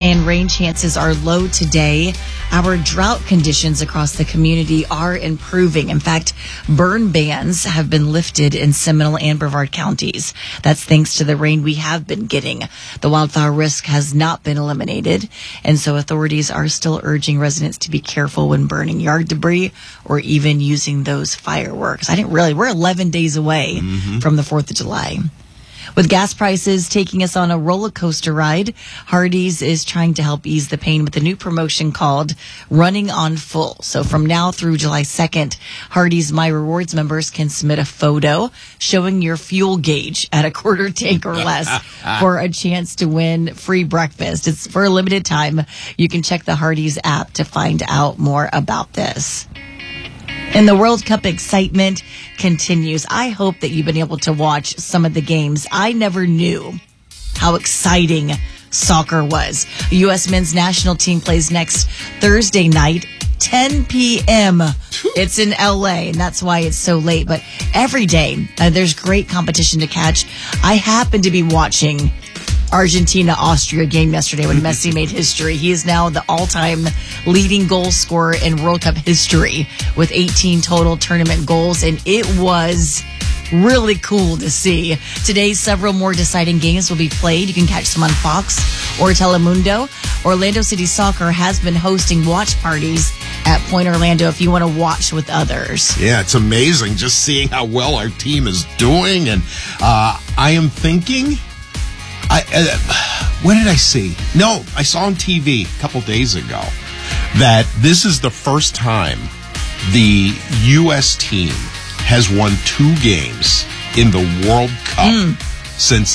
and rain chances are low today. Our drought conditions across the community are improving. In fact, burn bans have been lifted in Seminole and Brevard counties. That's thanks to the rain we have been getting. The wildfire risk has not been eliminated, and so authorities are still urging residents to be careful when burning yard debris or even using those fireworks. We're 11 days away from the 4th of July. With gas prices taking us on a roller coaster ride, Hardee's is trying to help ease the pain with a new promotion called Running on Full. So from now through July 2nd, Hardee's My Rewards members can submit a photo showing your fuel gauge at a quarter tank or less for a chance to win free breakfast. It's for a limited time. You can check the Hardee's app to find out more about this. And the World Cup excitement continues. I hope that you've been able to watch some of the games. I never knew how exciting soccer was. The U.S. men's national team plays next Thursday night, 10 p.m. It's in L.A., and that's why it's so late. But every day, there's great competition to catch. I happened to be watching Argentina-Austria game yesterday when Messi made history. He is now the all-time leading goal scorer in World Cup history with 18 total tournament goals, and it was really cool to see. Today, several more deciding games will be played. You can catch them on Fox or Telemundo. Orlando City Soccer has been hosting watch parties at Point Orlando if you want to watch with others. Yeah, it's amazing just seeing how well our team is doing, and I am thinking... what did I see? No, I saw on TV a couple days ago that this is the first time the U.S. team has won 2 games in the World Cup since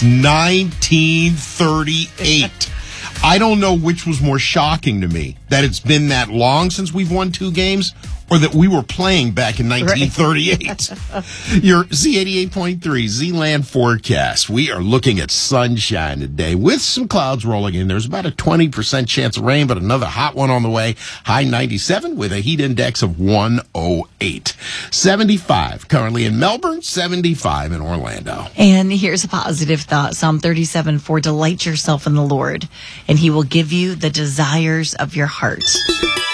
1938. I don't know which was more shocking to me, that it's been that long since we've won 2 games, or that we were playing back in 1938. Right. Your Z88.3 Z-Land forecast. We are looking at sunshine today with some clouds rolling in. There's about a 20% chance of rain, but another hot one on the way. High 97 with a heat index of 108. 75 currently in Melbourne, 75 in Orlando. And here's a positive thought. Psalm 37, for delight yourself in the Lord, and he will give you the desires of your heart.